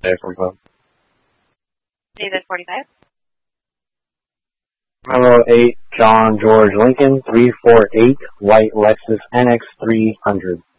David 45. David 45. Bravo 8, John George Lincoln, 348, White Lexus NX 300.